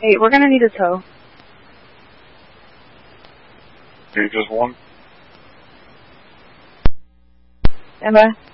Hey, we're gonna need a tow. Okay, just one. Stand by.